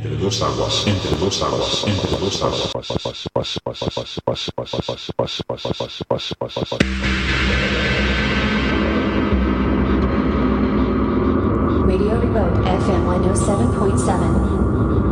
Entre dos aguas, entre dos aguas, entre dos aguas. Radio Remote FM 107.7.